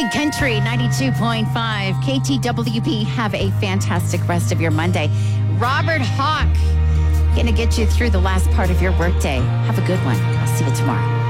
Big Country 92.5 KTWP. Have a fantastic rest of your Monday. Robert Hawk, going to get you through the last part of your workday. Have a good one. I'll see you tomorrow.